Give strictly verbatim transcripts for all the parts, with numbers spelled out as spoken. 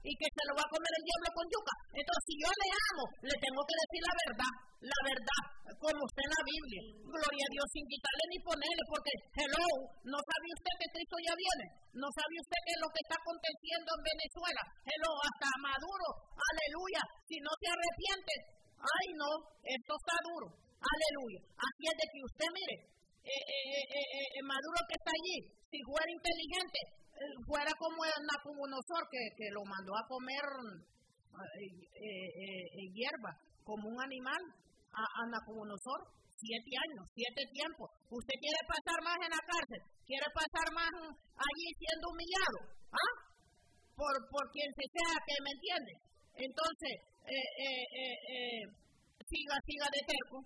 y que se lo va a comer el diablo con yuca. Entonces, si yo le amo, le tengo que decir la verdad, la verdad, como está en la Biblia. Gloria a Dios, sin quitarle ni ponerle, porque, hello, ¿no sabe usted que Cristo ya viene? ¿No sabe usted que es lo que está aconteciendo en Venezuela? Hello, hasta Maduro, aleluya, si no se arrepiente, ay no, esto está duro, aleluya. Así es de que usted mire, eh, eh, eh, eh, Maduro que está allí, si fuera inteligente, eh, fuera como el Nabucodonosor que, que lo mandó a comer eh, eh, eh, hierba, como un animal, a, a Nabucodonosor, siete años, siete tiempos. Usted quiere pasar más en la cárcel, quiere pasar más allí siendo humillado, ¿ah? Por, por quien se sea, que me entiende. Entonces, eh, eh, eh, eh, siga, siga de terco,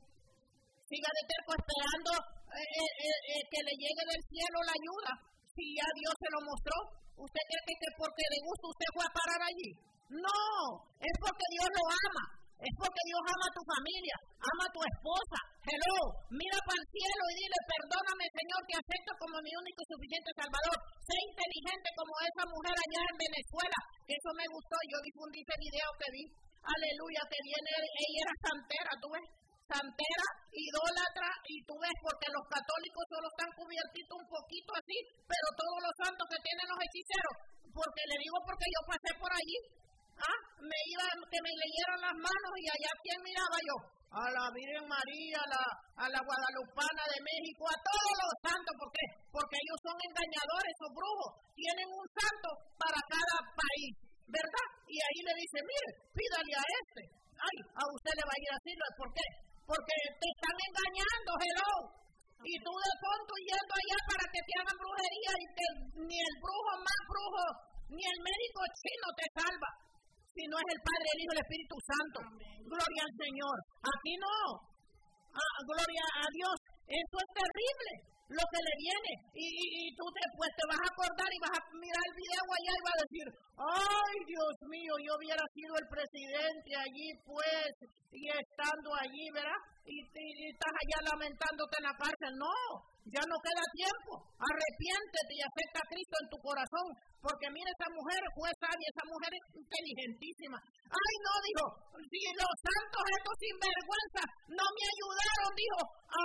siga de terco esperando eh, eh, eh, que le llegue del cielo la ayuda. Si ya Dios se lo mostró, ¿usted cree que, que porque le gusta usted fue a parar allí? No, es porque Dios lo ama, es porque Dios ama a tu familia, ama a tu esposa. Hello, mira para el cielo y dile, perdóname Señor, te acepto como mi único y suficiente Salvador. Sé inteligente como esa mujer allá en Venezuela, que eso me gustó, yo difundí ese video que vi, aleluya, que viene, ella era santera, tú ves, santera, idólatra, y tú ves, porque los católicos solo están cubiertitos un poquito así, pero todos los santos que tienen los hechiceros, porque le digo porque yo pasé por allí, ah, me iban, que me leyeran las manos, y allá quién miraba yo, a la Virgen María, a la, a la Guadalupana de México, a todos los santos. ¿Por qué? Porque ellos son engañadores o brujos, tienen un santo para cada país, ¿verdad? Y ahí le dice, mire, pídale a este, ay, a usted le va a ir así, ¿por qué? Porque te están engañando, hello, y tú de pronto yendo allá para que te hagan brujería, y que ni el brujo más brujo, ni el médico chino te salva, si no es el Padre, el Hijo y el Espíritu Santo. Amén. Gloria al Señor. Aquí no. Ah, gloria a Dios. Eso es terrible, lo que le viene. Y, y, y tú después te vas a acordar y vas a mirar el video allá y vas a decir, ay, Dios mío, yo hubiera sido el presidente allí, pues, y estando allí, ¿verdad? Y, y, y estás allá lamentándote en la cárcel. No, ya no queda tiempo. Arrepiéntete y acepta a Cristo en tu corazón. Porque mira, esa mujer fue sabia, esa mujer es inteligentísima. Ay, no, dijo, si los santos estos sinvergüenza no me ayudaron, dijo, a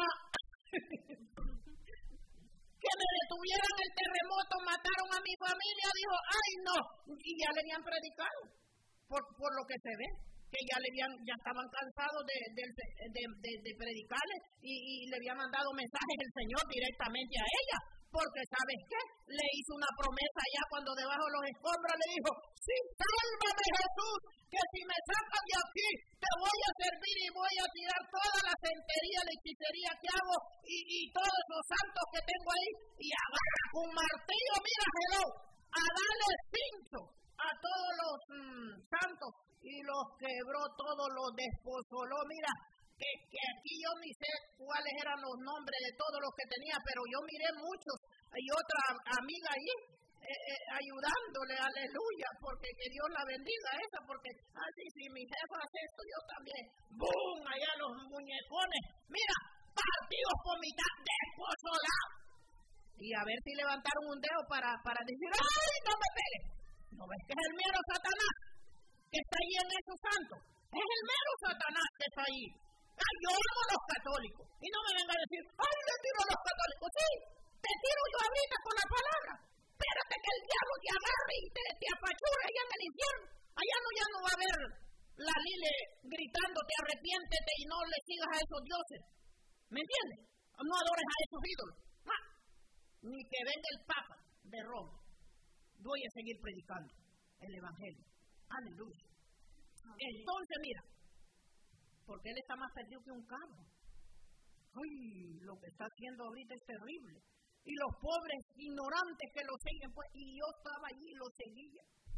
que me detuvieran el terremoto, mataron a mi familia, dijo, ay, no. Y ya le habían predicado, por, por lo que se ve, que ya le habían, ya estaban cansados de, de, de, de, de predicarle, y, y le había mandado mensajes el Señor directamente a ella. Porque, ¿sabes qué? Le hizo una promesa allá cuando debajo de los escombros le dijo, sí, sálvame Jesús, que si me sacan de aquí, te voy a servir y voy a tirar toda la santería, la hechicería que hago y, y todos los santos que tengo ahí, y agarra un martillo, mira, hello, a darle cincho a todos los mmm, santos, y los quebró, todos los desposoló, mira. Que, que aquí yo ni sé cuáles eran los nombres de todos los que tenía, pero yo miré muchos, y otra amiga allí eh, eh, ayudándole, aleluya, porque que Dios la bendiga esa, porque así si mi jefa hace esto, yo también, ¡boom!, allá los muñecones, mira, partidos por mitad, desposolados, y a ver si levantaron un dedo para, para decir, ¡ay, no me pegues! ¿No ves que es el mero Satanás que está ahí en esos santos? Es el mero Satanás que está ahí. Ay, yo amo a los católicos. Y no me vengan a decir, ay, le tiro a los católicos. Sí, te tiro yo ahorita con la palabra. Espérate que el diablo te agarre y te, te apachure allá en el infierno. Allá no, ya no va a haber la Lile gritándote, arrepiéntete y no le sigas a esos dioses. ¿Me entiendes? No adores a esos ídolos. Ah, ni que venga el Papa de Roma. Voy a seguir predicando el Evangelio. Aleluya. Entonces, mira, porque él está más perdido que un cabro. Ay, lo que está haciendo ahorita es terrible. Y los pobres ignorantes que lo siguen, pues, y yo estaba allí y lo seguía.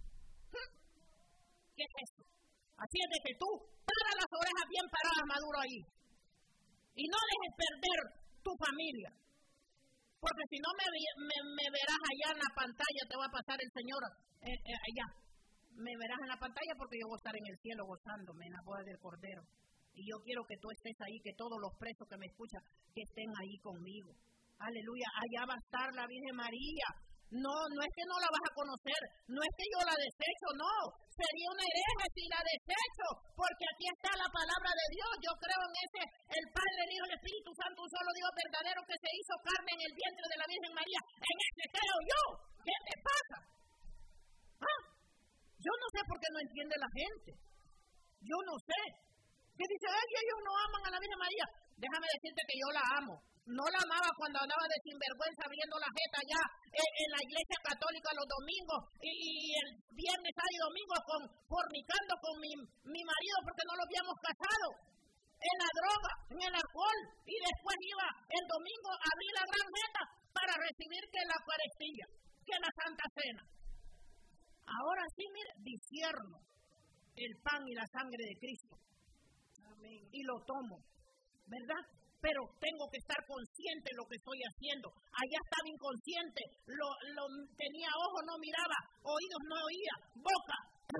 ¿Qué es eso? Así es de que tú, para las orejas bien paradas, Maduro, ahí. Y no dejes perder tu familia. Porque si no me, me, me verás allá en la pantalla, te va a pasar el Señor eh, eh, allá. Me verás en la pantalla porque yo voy a estar en el cielo gozándome en la boda del Cordero. Y yo quiero que tú estés ahí, que todos los presos que me escuchan, que estén ahí conmigo. Aleluya, allá va a estar la Virgen María, No, no es que no la vas a conocer, no es que yo la desecho, no. Sería una hereje si la desecho, porque aquí está la palabra de Dios. Yo creo en ese, el Padre, el Hijo y el Espíritu Santo, un solo Dios verdadero que se hizo carne en el vientre de la Virgen María. En ese creo yo. ¿Qué te pasa? ¿Ah? Yo no sé por qué no entiende la gente. Yo no sé. ¿Qué dice? Ay, ellos no aman a la Virgen María. Déjame decirte que yo la amo. No la amaba cuando andaba de sinvergüenza abriendo la jeta allá en, en la iglesia católica los domingos y, y el viernes, sábado y domingo con, fornicando con mi, mi marido porque no lo habíamos casado. En la droga, en el alcohol. Y después iba el domingo a abrir la gran jeta para recibir que la Eucaristía, que la Santa Cena. Ahora sí, mire, discierno el pan y la sangre de Cristo. Amén. Y lo tomo, ¿verdad? Pero tengo que estar consciente de lo que estoy haciendo. Allá estaba inconsciente, lo, lo, tenía ojos, no miraba, oídos, no oía, boca,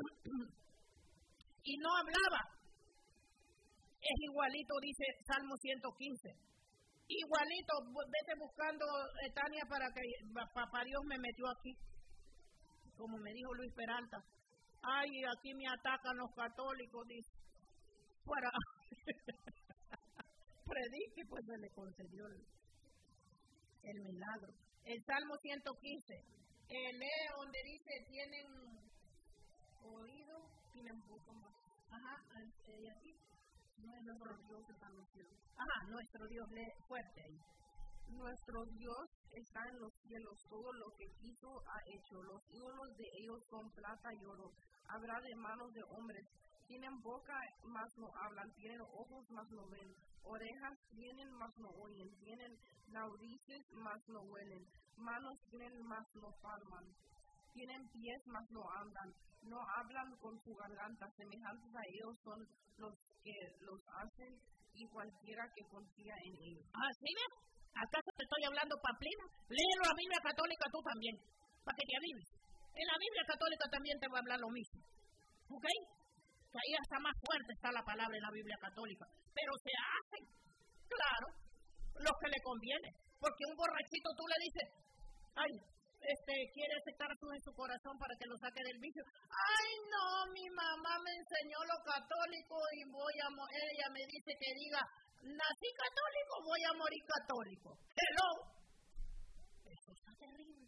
y no hablaba. Es igualito, dice Salmo ciento quince. Igualito, vete buscando, eh, Tania, para que papá Dios me metió aquí. Como me dijo Luis Peralta. Ay, aquí me atacan los católicos, dice. Para... predique, pues se le concedió el, el milagro. El Salmo ciento quince, eh, lee donde dice, tienen oído, tienen poco más. Ajá, eh, y aquí, nuestro Dios está en los cielos. Ajá, nuestro Dios, lee fuerte ahí. Nuestro Dios está en los cielos, todo lo que quiso ha hecho. Los ídolos de ellos son plata y oro. Habrá de manos de hombres. Tienen boca, mas no hablan. Tienen ojos, mas no ven. Orejas tienen, mas no oyen. Tienen narices, mas no huelen. Manos tienen, mas no palman. Tienen pies, mas no andan. No hablan con su garganta. Semejantes a ellos son los que los hacen y cualquiera que confía en ellos. ¿Ah, sí ves? ¿Acaso te estoy hablando, Pamplina? Léelo la Biblia Católica tú también, para que te avives. En la Biblia Católica también te va a hablar lo mismo. ¿Ok? Que ahí hasta más fuerte está la palabra en la Biblia Católica. Pero se hacen, claro, lo que le conviene. Porque un borrachito tú le dices, ay, este, quiere aceptar a Jesús en su corazón para que lo saque del vicio. Ay, no, mi mamá me enseñó lo católico y voy a morir. Ella me dice que diga, nací católico, voy a morir católico. Hello. Eso está terrible.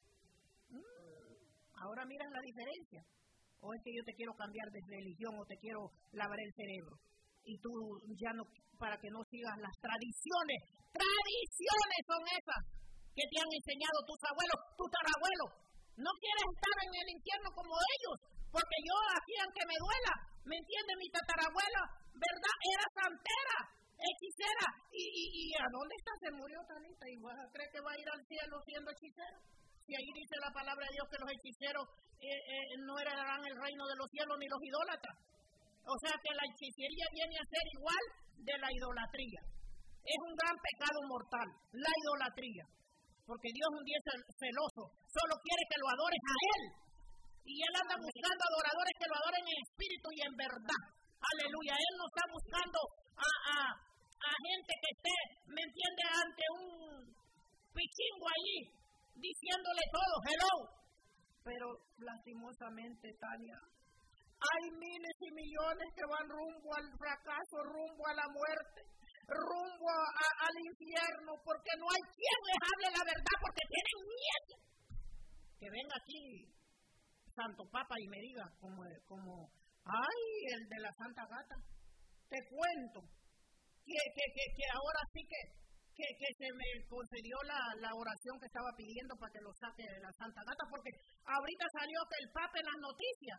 Mm. Ahora miras la diferencia. O es que yo te quiero cambiar de religión o te quiero lavar el cerebro. Y tú ya no, para que no sigas las tradiciones. Tradiciones son esas que te han enseñado tus abuelos, tus tatarabuelos. No quieres estar en el infierno como ellos, porque yo aquí, aunque me duela, ¿me entiende? Mi tatarabuela, ¿verdad? Era santera, hechicera. ¿Y, y, y a dónde está? Se murió Tanita. ¿Y vas a creer que va a ir al cielo siendo hechicera? Si ahí dice la palabra de Dios que los hechiceros eh, eh, no heredarán el reino de los cielos ni los idólatras. O sea que la hechicería viene a ser igual de la idolatría. Es un gran pecado mortal, la idolatría. Porque Dios es un Dios celoso, solo quiere que lo adores a Él. Y Él anda buscando adoradores que lo adoren en espíritu y en verdad. Aleluya, Él no está buscando a, a, a gente que esté, ¿me entiende?, ante un pichingo allí, diciéndole todo, hello. Pero lastimosamente, Tania, hay miles y millones que van rumbo al fracaso, rumbo a la muerte, rumbo a, a, al infierno, porque no hay quien les hable la verdad, porque tienen miedo. Que venga aquí Santo Papa y me diga, como, como ay, el de la Santa Gata, te cuento, que, que, que, que ahora sí que, que, que se me concedió la, la oración que estaba pidiendo para que lo saque de la Santa Gata, porque ahorita salió que el Papa en las noticias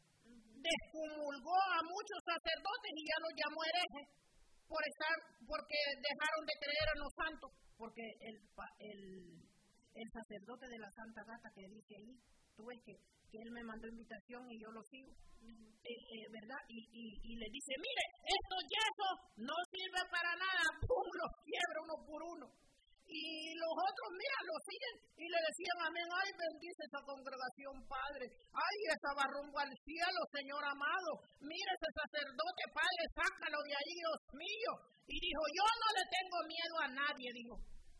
descomulgó a muchos sacerdotes y ya los llamó herejes por estar, porque dejaron de creer en los santos, porque el, el, el sacerdote de la Santa Gata que dice ahí, tú ves que, que él me mandó invitación y yo lo sigo, uh-huh. eh, eh, ¿verdad? Y, y, y le dice, mire, estos yesos no sirven para nada, pum, los quiebra uno por uno. Y los otros, mira, lo siguen y le decían amén, ay, bendice esa congregación, Padre, ay, esa va rumbo al cielo, Señor amado, mire ese sacerdote, Padre, sácalo de ahí, Dios mío. Y dijo, yo no le tengo miedo a nadie, dijo,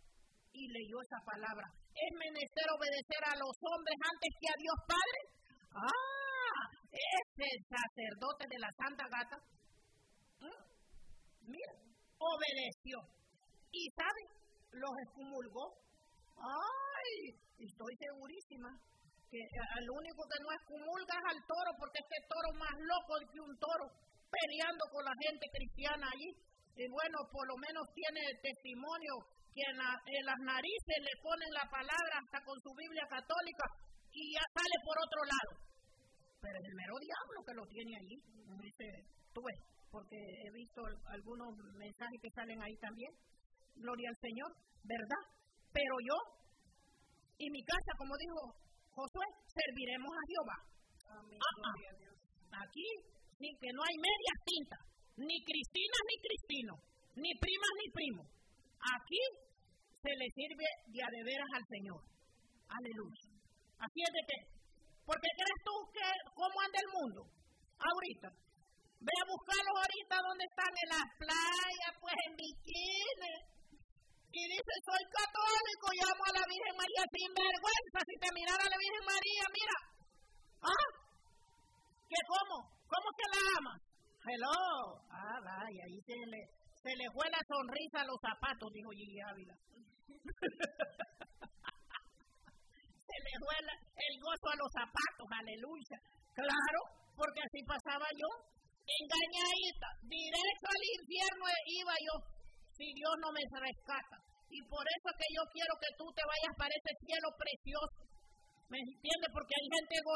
y leyó esa palabra. ¿Es menester obedecer a los hombres antes que a Dios Padre? ¡Ah! Ese sacerdote de la Santa Gata, ¿eh? Mira, obedeció. ¿Y sabe? Los excomulgó. ¡Ay! Estoy segurísima que al único que no excomulga es al toro, porque este toro más loco que un toro, peleando con la gente cristiana allí. Y bueno, por lo menos tiene testimonio que en, la, en las narices le ponen la palabra hasta con su Biblia católica y ya sale por otro lado. Pero es el mero diablo que lo tiene allí. Dice, tú ves, porque he visto algunos mensajes que salen ahí también. Gloria al Señor, ¿verdad? Pero yo y mi casa, como dijo Josué, serviremos a Jehová. Amén. Ah, ah. Aquí sí que no hay medias tintas, ni cristinas ni cristinos, ni primas ni primos. Aquí se le sirve de a de veras al Señor. Aleluya. Así es de que, ¿por qué crees tú que cómo anda el mundo ahorita? Ve a buscarlos ahorita donde están, en las playas, pues en bikini. Y dice, soy católico, llamo a la Virgen María sin vergüenza. Si te mirara la Virgen María, mira. ¿Ah? ¿Qué cómo? ¿Cómo que la amas? Hello. Ah, vaya, ahí se le, se le fue la sonrisa a los zapatos, dijo Gigi Ávila. Se le fue la, el gozo a los zapatos, aleluya. Claro, porque así pasaba yo. Engañadita, directo al infierno iba yo, si Dios no me rescata. Y por eso que yo quiero que tú te vayas para ese cielo precioso. ¿Me entiendes? Porque hay gente